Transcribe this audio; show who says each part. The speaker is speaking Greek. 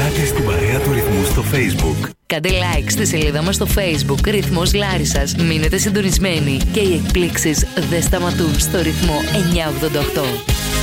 Speaker 1: Μπείτε στην παρέα του Ρυθμού στο Facebook.
Speaker 2: Κάντε like στη σελίδα μας στο Facebook Ρυθμός Λάρισσας. Μείνετε συντονισμένοι και οι εκπλήξεις δεν σταματούν στο ρυθμό 988.